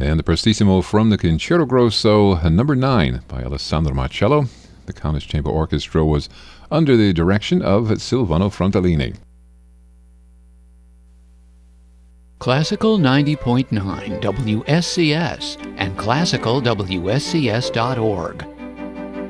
And the Prestissimo from the Concerto Grosso, number 9 by Alessandro Marcello. The Kaunas Chamber Orchestra was under the direction of Silvano Frontalini. Classical 90.9 WSCS and classicalwscs.org.